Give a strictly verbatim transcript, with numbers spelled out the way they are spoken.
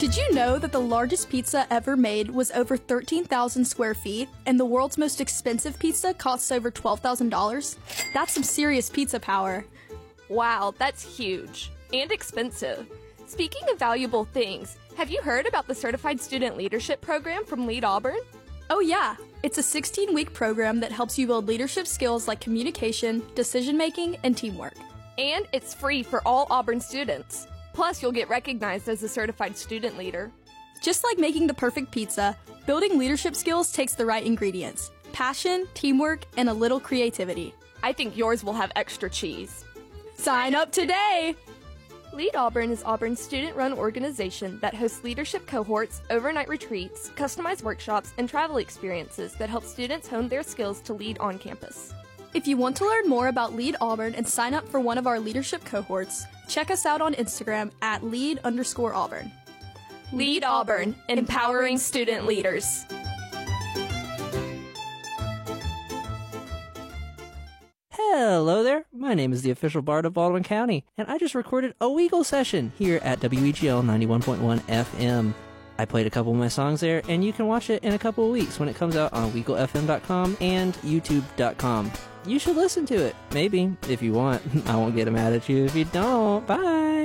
Did you know that the largest pizza ever made was over thirteen thousand square feet, and the world's most expensive pizza costs over twelve thousand dollars? That's some serious pizza power. Wow, that's huge. And expensive. Speaking of valuable things, have you heard about the Certified Student Leadership Program from Lead Auburn? Oh yeah, it's a sixteen-week program that helps you build leadership skills like communication, decision-making, and teamwork. And it's free for all Auburn students. Plus, you'll get recognized as a certified student leader. Just like making the perfect pizza, building leadership skills takes the right ingredients: passion, teamwork, and a little creativity. I think yours will have extra cheese. Sign up today! Lead Auburn is Auburn's student-run organization that hosts leadership cohorts, overnight retreats, customized workshops, and travel experiences that help students hone their skills to lead on campus. If you want to learn more about Lead Auburn and sign up for one of our leadership cohorts, check us out on Instagram at lead underscore Auburn. Lead Auburn, empowering student leaders. Hello there, my name is the official Bard of Baldwin County, and I just recorded a Weagle session here at W E G L ninety-one point one F M. I played a couple of my songs there, and you can watch it in a couple of weeks when it comes out on weagle f m dot com and youtube dot com. You should listen to it, maybe, if you want. I won't get mad at you if you don't. Bye!